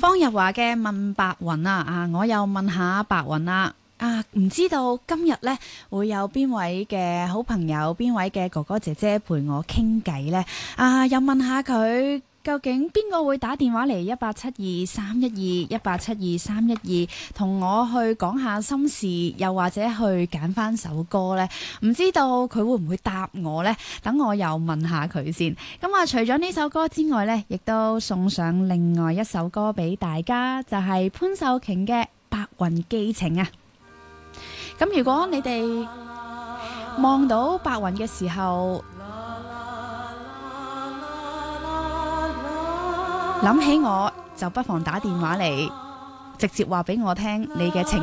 方日華嘅問白雲啊，我又問下白雲啦。唔知道今日呢會有邊位嘅好朋友，邊位嘅哥哥姐姐陪我傾偈呢？又問下佢究竟邊個會打電話嚟1872312，1872312，同我去講下心事，又或者去揀翻首歌呢？唔知道佢會唔會答我呢？等我又問下佢先。咁除咗呢首歌之外呢，亦都送上另外一首歌俾大家，就係潘秀瓊嘅《白雲寄情》啊！咁如果你哋望到白雲嘅時候，諗起我就不妨打電話嚟，直接話俾我聽你嘅情